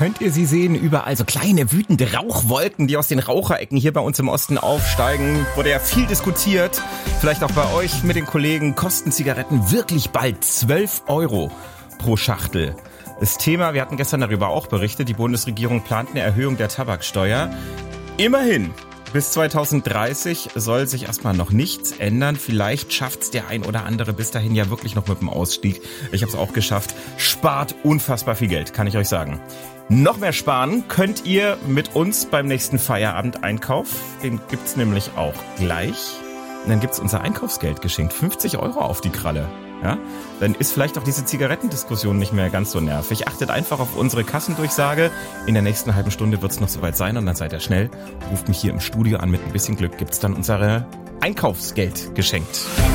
könnt ihr sie sehen. Überall so kleine, wütende Rauchwolken, die aus den Raucherecken hier bei uns im Osten aufsteigen. Wurde ja viel diskutiert. Vielleicht auch bei euch mit den Kollegen. Kosten Zigaretten wirklich bald 12 € pro Schachtel. Das Thema, wir hatten gestern darüber auch berichtet, die Bundesregierung plant eine Erhöhung der Tabaksteuer. Immerhin. Bis 2030 soll sich erstmal noch nichts ändern. Vielleicht schafft's der ein oder andere bis dahin ja wirklich noch mit dem Ausstieg. Ich habe es auch geschafft. Spart unfassbar viel Geld, kann ich euch sagen. Noch mehr sparen könnt ihr mit uns beim nächsten Feierabend-Einkauf. Den gibt's nämlich auch gleich. Und dann gibt's unser Einkaufsgeld geschenkt. 50 € auf die Kralle. Ja, dann ist vielleicht auch diese Zigarettendiskussion nicht mehr ganz so nervig. Achtet einfach auf unsere Kassendurchsage. In der nächsten halben Stunde wird es noch soweit sein und dann seid ihr schnell. Ruft mich hier im Studio an, mit ein bisschen Glück gibt's dann unser Einkaufsgeld geschenkt.